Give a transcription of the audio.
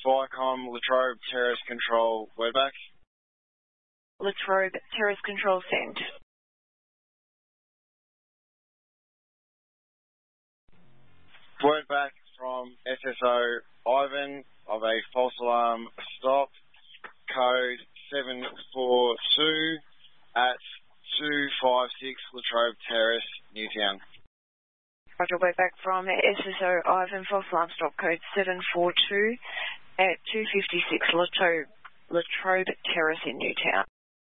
Vicom Latrobe Terrace Control, wordback. Latrobe Terrace Control, send. Wordback from SSO Ivan of a false alarm stop, code 742 at 256 Latrobe Terrace, Newtown. Roger, wordback from SSO Ivan, false alarm stop, code 742 at 256 Latrobe Terrace in Newtown.